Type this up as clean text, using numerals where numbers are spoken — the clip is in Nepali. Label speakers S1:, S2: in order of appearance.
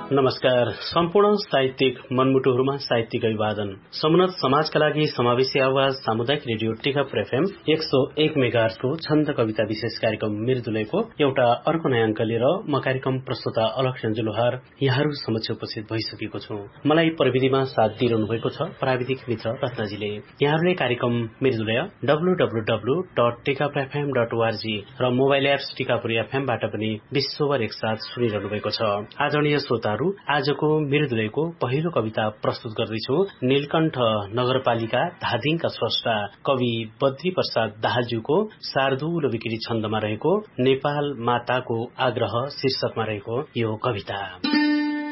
S1: नमस्कार। सम्पूर्ण साहित्यिक मनमुटुहरूमा साहित्यिक अभिवादन। समुन्नत समाजका लागि समावेशी आवाज सामुदायिक रेडियो टिकापुर एफएम 101 मेगाहर्जको छन्द कविता विशेष कार्यक्रम मृदुलयको एउटा अर्को नयाँ अङ्क लिएर म कार्यक्रम प्रस्तुता अलक्ष्य जुलुहार यहाँहरू समक्ष उपस्थित भइसकेको छु। मलाई प्रविधिमा साथ दिइरहनु भएको छ प्राविधिक मित्र रत्नजीले। यहाँहरूले कार्यक्रम मृदुलय www.tikapurfm.org र मोबाइल एप्स टिकापुर एफएमबाट पनि विश्वभर एकसाथ सुनिरहनु भएको छ। आदरणीय श्रोताहरू, आजको मृदुलयको पहिलो कविता प्रस्तुत गर्दैछु। नीलकण्ठ नगरपालिका धादिङका स्रष्टा कवि बद्री प्रसाद दाहालज्यूको शार्दूल विक्री छन्दमा रहेको नेपाल माताको आग्रह शीर्षकमा रहेको यो कविता।